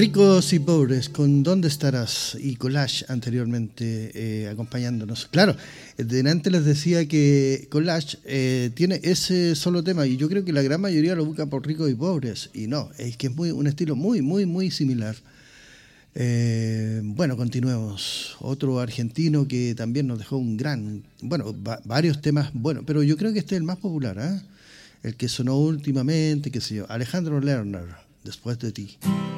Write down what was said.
Ricos y pobres, con ¿Dónde estarás? Y Collage anteriormente acompañándonos. Claro, delante les decía que Collage tiene ese solo tema y yo creo que la gran mayoría lo busca por Ricos y pobres. Y no, es que es un estilo muy similar. Bueno, continuemos. Otro argentino que también nos dejó un gran, bueno, varios temas, bueno, pero yo creo que este es el más popular, ¿eh? El que sonó últimamente, qué sé yo, Alejandro Lerner, Después de ti.